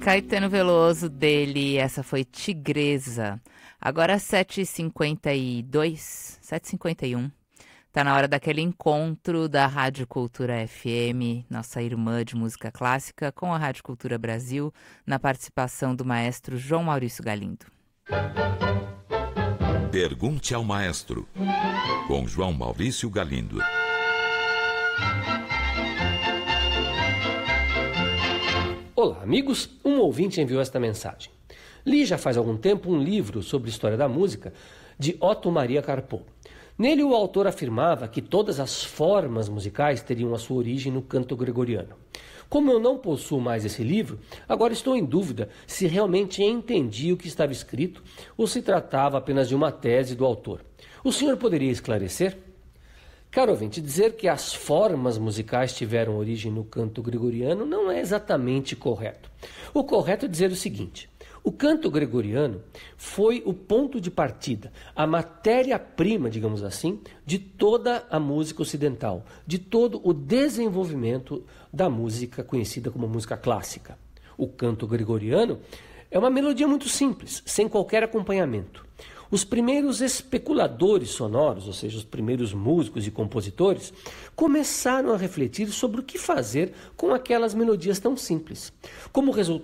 Caetano Veloso dele, essa foi Tigresa. Agora 7h52, 7h51. Tá na hora daquele encontro da Rádio Cultura FM, nossa irmã de música clássica, com a Rádio Cultura Brasil, na participação do maestro João Maurício Galindo. Pergunte ao maestro, com João Maurício Galindo. Olá, amigos. Um ouvinte enviou esta mensagem. Li já faz algum tempo um livro sobre história da música de Otto Maria Carpo. Nele, o autor afirmava que todas as formas musicais teriam a sua origem no canto gregoriano. Como eu não possuo mais esse livro, agora estou em dúvida se realmente entendi o que estava escrito ou se tratava apenas de uma tese do autor. O senhor poderia esclarecer? Caro ouvinte, dizer que as formas musicais tiveram origem no canto gregoriano não é exatamente correto. O correto é dizer o seguinte: o canto gregoriano foi o ponto de partida, a matéria-prima, digamos assim, de toda a música ocidental, de todo o desenvolvimento da música conhecida como música clássica. O canto gregoriano é uma melodia muito simples, sem qualquer acompanhamento. Os primeiros especuladores sonoros, ou seja, os primeiros músicos e compositores, começaram a refletir sobre o que fazer com aquelas melodias tão simples. Como